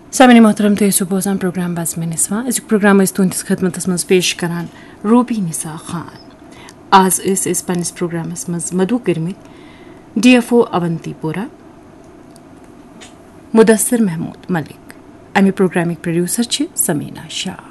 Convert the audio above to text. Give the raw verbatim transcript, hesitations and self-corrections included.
सामने मोहतरम तो बोजान प्रोग्राम बज़्म निस्वा अजुक प्रोग्राम तुंदिस खदमतस मज पेश करान रूबी निसा खान। आज इस इस पन्निस प्रोग्रामस मज मधु किरमित D F O Awantipora Mudassir Mahmood Malik अमी प्रोग्रामिक प्रोड्यूसर छ समीना शाह।